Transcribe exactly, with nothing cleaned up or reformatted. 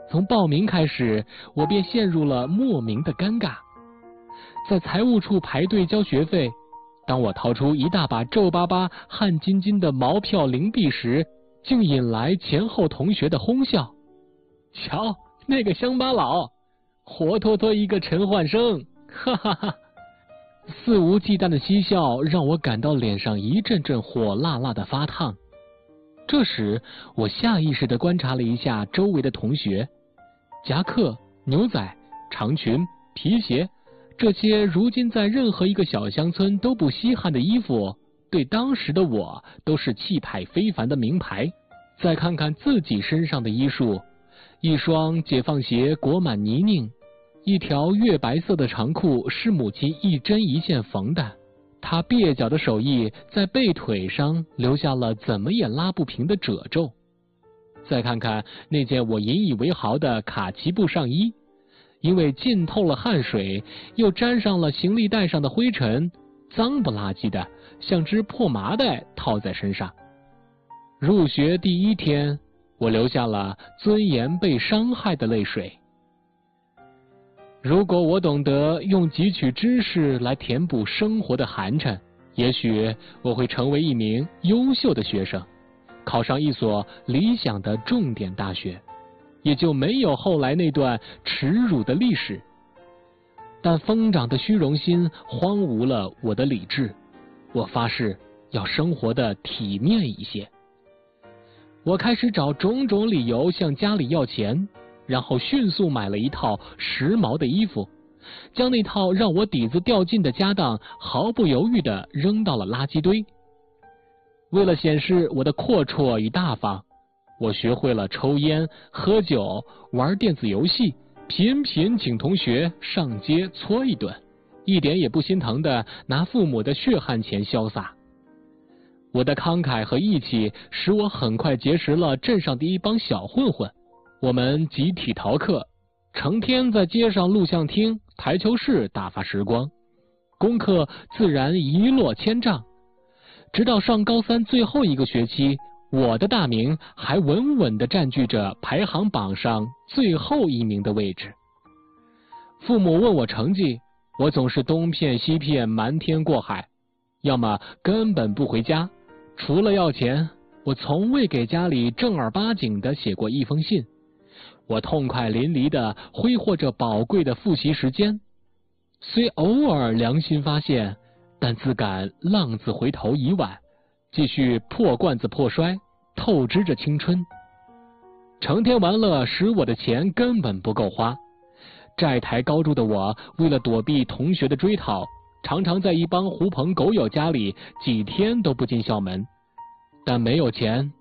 从报名开始，我便陷入了莫名的尴尬。在财务处排队交学费，当我掏出一大把皱巴巴、汗津津的毛票零币时，竟引来前后同学的哄笑。瞧，那个乡巴佬，活脱脱一个陈焕生，哈哈哈！肆无忌惮的嬉笑让我感到脸上一阵阵火辣辣的发烫。这时，我下意识地观察了一下周围的同学，夹克、牛仔、长裙、皮鞋，这些如今在任何一个小乡村都不稀罕的衣服，对当时的我都是气派非凡的名牌。再看看自己身上的衣束，一双解放鞋裹满泥泞，一条月白色的长裤是母亲一针一线缝的，她蹩脚的手艺在背腿上留下了怎么也拉不平的褶皱。再看看那件我引以为豪的卡其布上衣，因为浸透了汗水，又沾上了行李袋上的灰尘，脏不拉几的，像只破麻袋套在身上。入学第一天，我流下了尊严被伤害的泪水。如果我懂得用汲取知识来填补生活的寒碜，也许我会成为一名优秀的学生，考上一所理想的重点大学，也就没有后来那段耻辱的历史。但疯长的虚荣心荒芜了我的理智，我发誓要生活的体面一些。我开始找种种理由向家里要钱，然后迅速买了一套时髦的衣服，将那套让我底子掉尽的家当毫不犹豫地扔到了垃圾堆。为了显示我的阔绰与大方，我学会了抽烟、喝酒、玩电子游戏，频频请同学上街搓一顿，一点也不心疼地拿父母的血汗钱潇洒。我的慷慨和义气使我很快结识了镇上的一帮小混混，我们集体逃课，成天在街上录像厅、台球室打发时光，功课自然一落千丈。直到上高三最后一个学期，我的大名还稳稳地占据着排行榜上最后一名的位置。父母问我成绩，我总是东骗西骗，瞒天过海，要么根本不回家。除了要钱，我从未给家里正儿八经地写过一封信。我痛快淋漓地挥霍着宝贵的复习时间，虽偶尔良心发现，但自感浪子回头已晚，继续破罐子破摔，透支着青春。成天玩乐使我的钱根本不够花，债台高筑的我为了躲避同学的追讨，常常在一帮狐朋狗友家里几天都不进校门。但没有钱